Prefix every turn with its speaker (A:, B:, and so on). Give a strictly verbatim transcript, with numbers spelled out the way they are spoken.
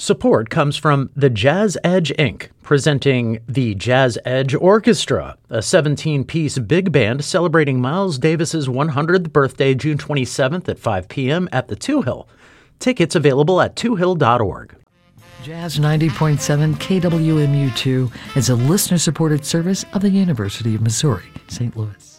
A: Support comes from the Jazz Edge, Incorporated, presenting the Jazz Edge Orchestra, a seventeen-piece big band celebrating Miles Davis's one hundredth birthday June twenty-seventh at five p.m. at the Two Hill. Tickets available at two hill dot org.
B: Jazz ninety point seven K W M U two is a listener-supported service of the University of Missouri, Saint Louis.